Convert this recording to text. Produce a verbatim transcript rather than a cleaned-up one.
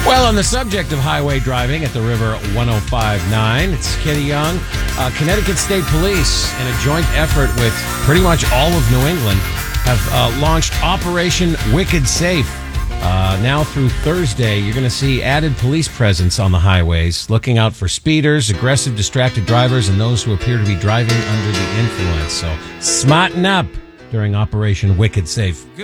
Well, on the subject of highway driving at the River ten fifty-nine, it's Kenny Young. Uh, Connecticut State Police, in a joint effort with pretty much all of New England, have uh, launched Operation Wicked Safe. Uh, now through Thursday, you're going to see added police presence on the highways, looking out for speeders, aggressive, distracted drivers, and those who appear to be driving under the influence. So, smarten up during Operation Wicked Safe.